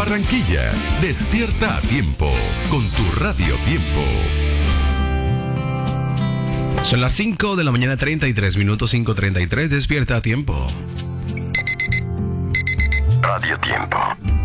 Barranquilla. Despierta a tiempo con tu Radio Tiempo. Son las 5 de la mañana, 33 minutos, 5:33. Despierta a tiempo. Radio Tiempo.